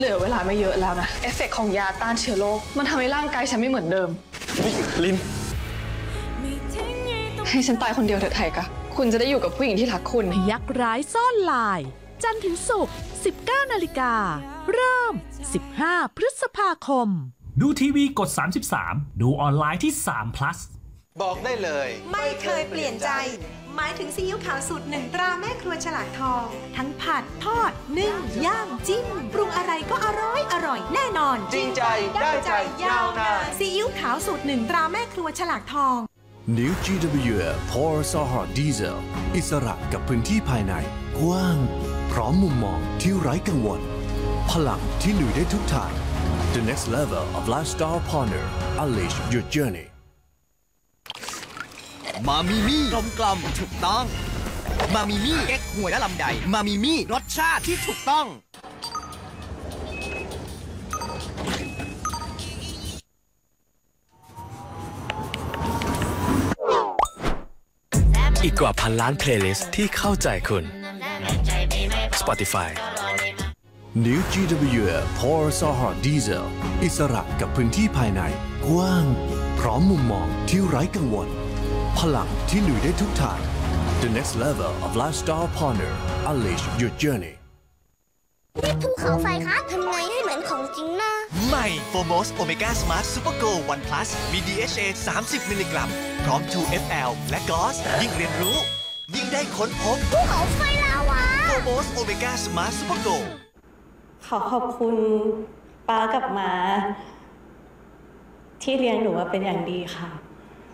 เหลือเวลาไม่เยอะแล้วนะเอฟเฟกต์ของยาต้านเชื้อโรคมันทำให้ร่างกายฉันไม่เหมือนเดิมลินให้ฉันตายคนเดียวเถอะไทยกะคุณจะได้อยู่กับผู้หญิงที่รักคุณยักษ์ร้ายซ่อนลายจันทร์ถึงศุกร์ 19 นาฬิกาเริ่ม 15 พฤษภาคมดูทีวีกด 33 ดูออนไลน์ที่3 plus บอกได้เลยไม่เคยเปลี่ยนใจหมายถึงซีอิ๊วขาวสูตร1 ตราแม่ครัวฉลากทองทั้งผัดทอดนึ่งย่างจิ้มปรุงอะไรก็อร่อยแน่นอนจริงใจได้ใจยาวนานซีอิ๊วขาวสูตร1 ตราแม่ครัวฉลากทอง New GWF Power Sohar Diesel อิสระกับพื้นที่ภายในกว้างพร้อมมุมมองที่ไร้กังวลพลังที่ลุยได้ทุกทาง The next level of lifestyle partner Unleash your journey มามิมี่กลมถูกต้องมามิมี่เก๊กหวยและลำไยมามิมี่รสชาติที่ถูกต้องอีกกว่าพันล้านเพลย์ลิสต์ที่เข้าใจคุณ Spotify New GWF Power Sohar Diesel อิสระกับพื้นที่ภายในกว้างพร้อมมุมมองที่ไร้กังวลพลังที่ลุยได้ทุกทาง The next level of lifestyle partner Unleash your journey นี่ภูเขาไฟคะทำไงให้เหมือนของจริงนะใหม่โฟโมสโอเมก้าสมาร์ทซูเปอร์โกล1 plus มี DHA 30 มิลลิกรัมพร้อม 2FL และกอสยิ่งเรียนรู้ยิ่งได้ค้นพบภูเขาไฟลาวาโฟโมสโอเมก้าสมาร์ทซูเปอร์โกลขอบคุณป้ากับม้าที่เลี้ยงหนูมาเป็นอย่างดีค่ะ